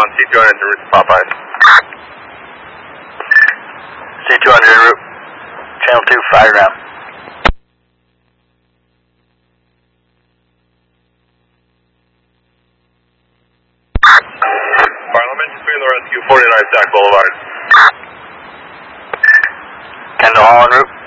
1, C200 en route to Popeyes. C200 en route. Channel 2, fire ground. Parliament, trailer rescue 49 Stack Boulevard. 10 to all en route.